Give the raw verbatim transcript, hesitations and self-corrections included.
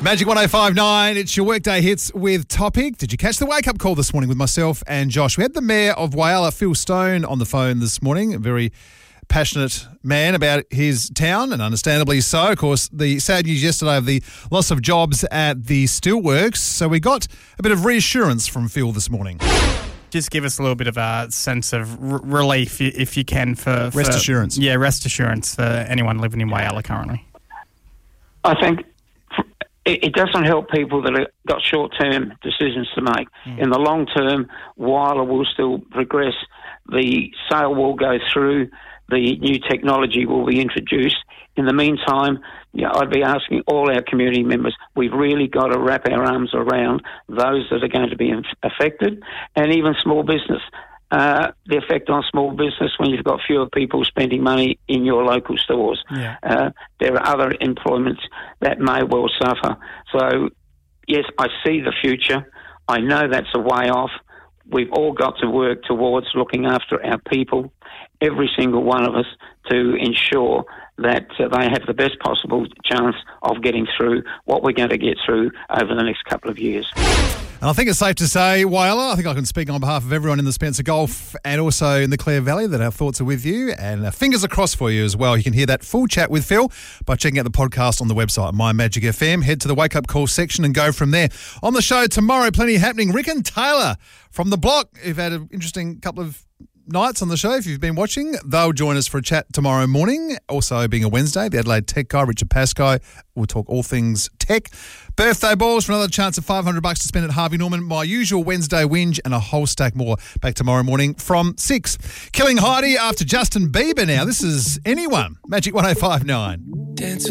Magic one oh five point nine, it's your workday hits with Topic. Did you catch the wake-up call this morning with myself and Josh? We had the Mayor of Whyalla, Phil Stone, on the phone this morning, a very passionate man about his town, and understandably so. Of course, the sad news yesterday of the loss of jobs at the steelworks, so we got a bit of reassurance from Phil this morning. Just give us a little bit of a sense of r- relief, if you can, for, for... Rest assurance. Yeah, rest assurance for anyone living in Whyalla currently. I think it doesn't help people that have got short-term decisions to make. Mm. In the long term, Whyalla will still progress. The sale will go through. The new technology will be introduced. In the meantime, you know, I'd be asking all our community members, we've really got to wrap our arms around those that are going to be affected, and even small business. Uh, the effect on small business when you've got fewer people spending money in your local stores. Yeah. Uh, there are other employments that may well suffer. So, yes, I see the future. I know that's a way off. We've all got to work towards looking after our people, every single one of us, to ensure that uh, they have the best possible chance of getting through what we're going to get through over the next couple of years. And I think it's safe to say, Whyalla, I think I can speak on behalf of everyone in the Spencer Gulf and also in the Clare Valley, that our thoughts are with you, and uh, fingers are crossed for you as well. You can hear that full chat with Phil by checking out the podcast on the website, My Magic F M. Head to the Wake Up Call section and go from there. On the show tomorrow, plenty happening. Rick and Taylor from The Block, who've had an interesting couple of nights on the show. If you've been watching, they'll join us for a chat tomorrow morning. Also, being a Wednesday, the Adelaide Tech guy, Richard Pascoe, will talk all things tech. Birthday balls for another chance of five hundred bucks to spend at Harvey Norman. My usual Wednesday whinge and a whole stack more. Back tomorrow morning from six. Killing Heidi after Justin Bieber now. This is Anyone. Magic one oh five point nine. Dance